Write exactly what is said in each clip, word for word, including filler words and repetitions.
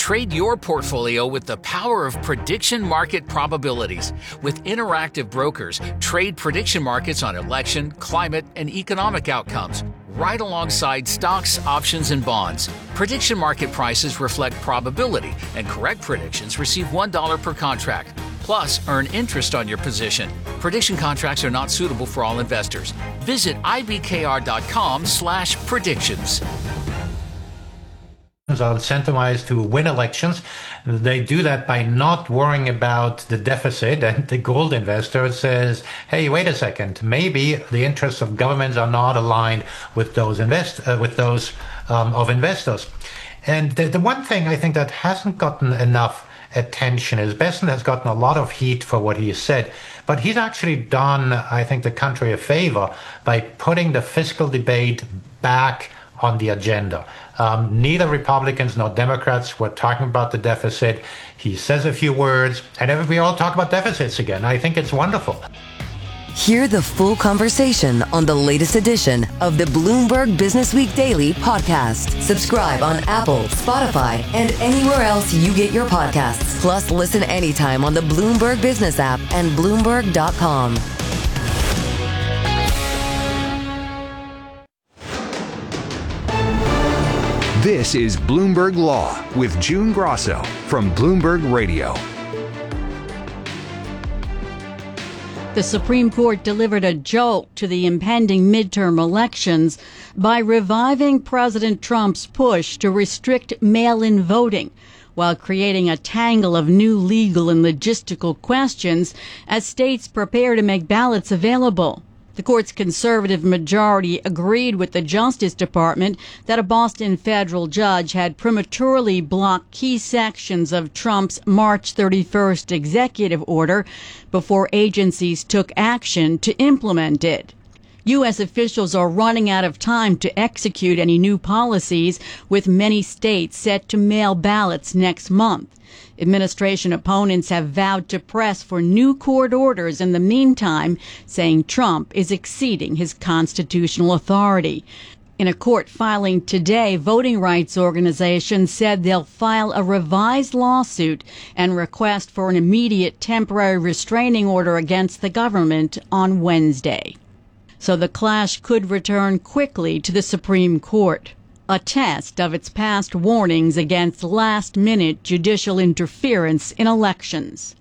Trade your portfolio with the power of prediction market probabilities. With interactive brokers, trade prediction markets on election, climate, and economic outcomes, right alongside stocks, options, and bonds. Prediction market prices reflect probability, and correct predictions receive one dollar per contract. Plus, earn interest on your position. Prediction contracts are not suitable for all investors. Visit ibkr.com slash predictions. Are incentivized to win elections. They do that by not worrying about the deficit, and the gold investor says, hey, wait a second, maybe the interests of governments are not aligned with those invest uh, with those um, of investors. And the, the one thing I think that hasn't gotten enough attention is Bessent has gotten a lot of heat for what he has said, but he's actually done, I think, the country a favor by putting the fiscal debate back on the agenda. Um, neither Republicans nor Democrats were talking about the deficit. He says a few words, and we all talk about deficits again. I think it's wonderful. Hear the full conversation on the latest edition of the Bloomberg Businessweek Daily podcast. Subscribe on Apple, Spotify, and anywhere else you get your podcasts. Plus, listen anytime on the Bloomberg Business app and Bloomberg dot com. This is Bloomberg Law with June Grosso from Bloomberg Radio. The Supreme Court delivered a jolt to the impending midterm elections by reviving President Trump's push to restrict mail-in voting, while creating a tangle of new legal and logistical questions as states prepare to make ballots available. The court's conservative majority agreed with the Justice Department that a Boston federal judge had prematurely blocked key sections of Trump's March thirty-first executive order before agencies took action to implement it. U S officials are running out of time to execute any new policies, with many states set to mail ballots next month. Administration opponents have vowed to press for new court orders in the meantime, saying Trump is exceeding his constitutional authority. In a court filing today, voting rights organizations said they'll file a revised lawsuit and request for an immediate temporary restraining order against the government on Wednesday. So the clash could return quickly to the Supreme Court, a test of its past warnings against last-minute judicial interference in elections.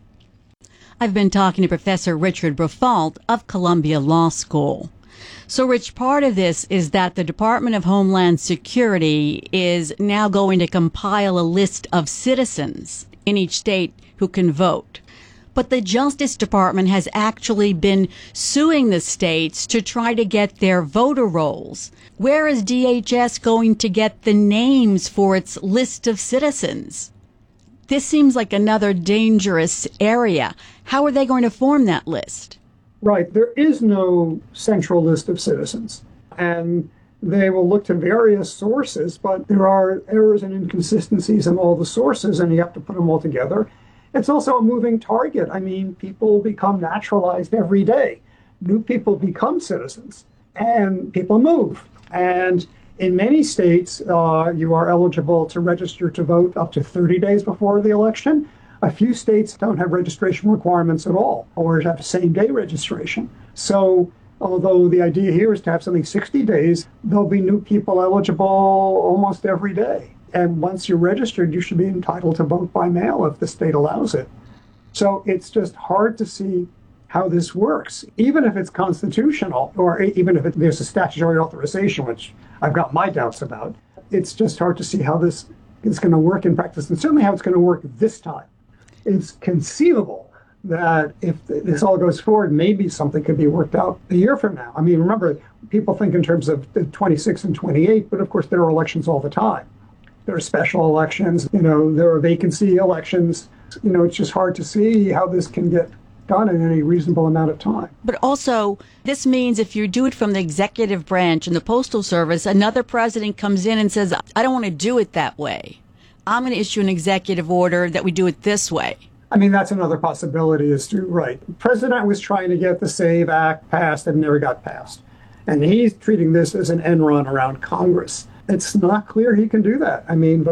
I've been talking to Professor Richard Briffault of Columbia Law School. So, Rich, part of this is that the Department of Homeland Security is now going to compile a list of citizens in each state who can vote. But the Justice Department has actually been suing the states to try to get their voter rolls. Where is D H S going to get the names for its list of citizens? This seems like another dangerous area. How are they going to form that list? Right. There is no central list of citizens. And they will look to various sources, but there are errors and inconsistencies in all the sources, and you have to put them all together. It's also a moving target. I mean, people become naturalized every day. New people become citizens, and people move. And in many states, uh, you are eligible to register to vote up to thirty days before the election. A few states don't have registration requirements at all, or have same-day registration. So although the idea here is to have something sixty days, there'll be new people eligible almost every day. And once you're registered, you should be entitled to vote by mail if the state allows it. So it's just hard to see how this works, even if it's constitutional, or even if it, there's a statutory authorization, which I've got my doubts about. It's just hard to see how this is going to work in practice, and certainly how it's going to work this time. It's conceivable that if this all goes forward, maybe something could be worked out a year from now. I mean, remember, people think in terms of twenty-six and twenty-eight, but of course there are elections all the time. There are special elections, you know, there are vacancy elections. You know, it's just hard to see how this can get done in any reasonable amount of time. But also, this means if you do it from the executive branch and the Postal Service, another president comes in and says, I don't want to do it that way. I'm going to issue an executive order that we do it this way. I mean, that's another possibility is to, right. The president was trying to get the SAVE Act passed and never got passed. And he's treating this as an end run around Congress. It's not clear he can do that. I mean,